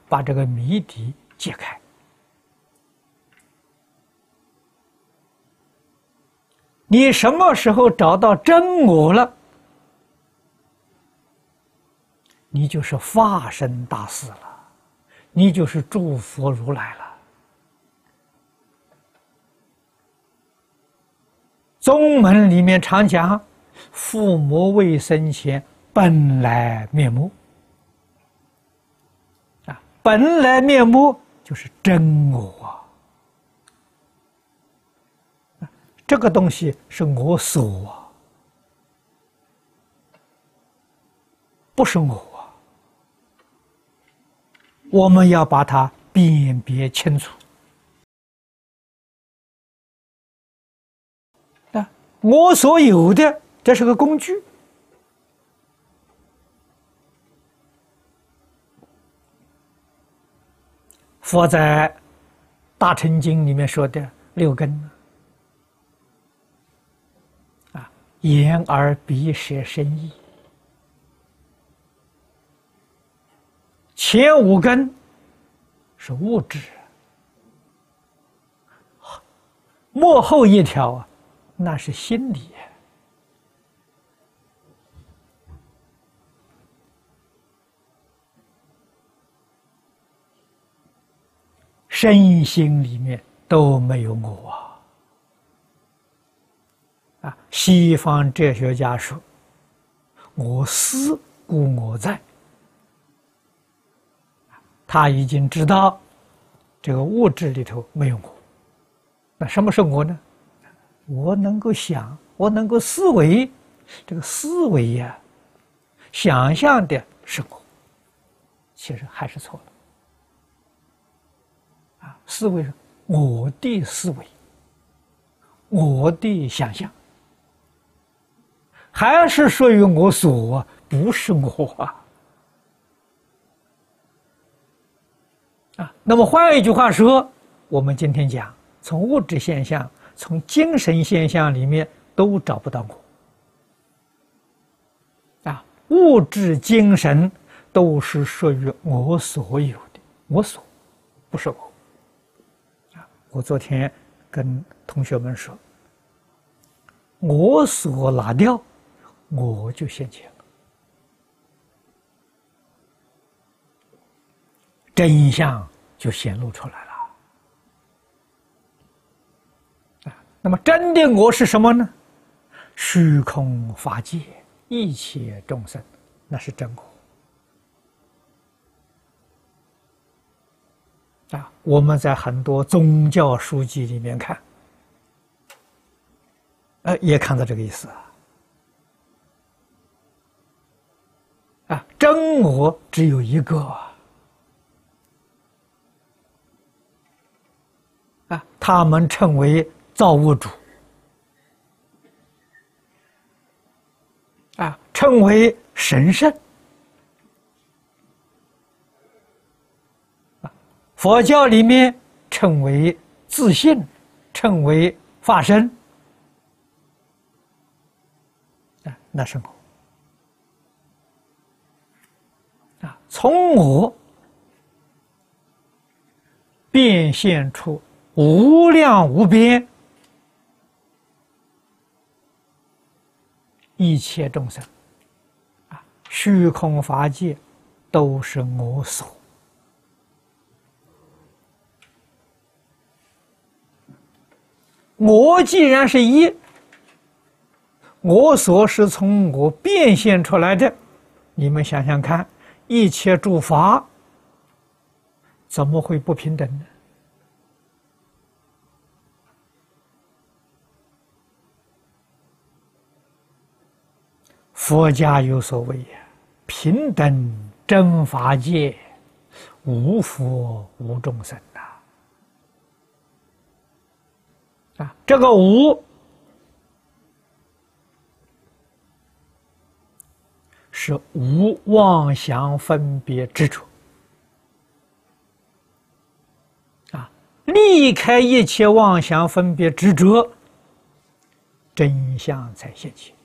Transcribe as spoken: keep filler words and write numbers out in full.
把这个谜底解开。你什么时候找到真我了，你就是化身大士了，你就是诸佛如来了。宗门里面常讲，父母未生前本来面目啊，本来面目就是真我啊，这个东西是我所啊，不是我啊，我们要把它辨别清楚。啊，我所有的，这是个工具。佛在《大乘经》里面说的六根啊，眼耳鼻舌身意，前五根是物质，末后一条啊，那是心理。身心里面都没有我啊！啊，西方哲学家说：“我思故我在。”他已经知道这个物质里头没有我。那什么是我呢？我能够想，我能够思维，这个思维呀、啊，想象的是我，其实还是错了。啊，思维是我的思维，我的想象，还是属于我所，不是我啊。啊，那么换一句话说，我们今天讲，从物质现象、从精神现象里面都找不到我。啊，物质、精神都是属于我所有的，我所，不是我。我昨天跟同学们说，我所拿掉，我就现前了，真相就显露出来了。啊，那么真的我是什么呢？虚空法界，一切众生，那是真我。啊，我们在很多宗教书籍里面看，呃，也看到这个意思啊。啊，真我只有一个啊，啊，他们称为造物主，啊，称为神圣。佛教里面称为自性，称为法身，啊，那是我。啊，从我变现出无量无边一切众生，啊，虚空法界都是我所。我既然是一，我所是从我变现出来的，你们想想看，一切诸法怎么会不平等呢？佛家有所谓呀，平等真法界，无佛无众生呐。啊，这个无是无妄想分别执着啊，离开一切妄想分别执着，真相才现前。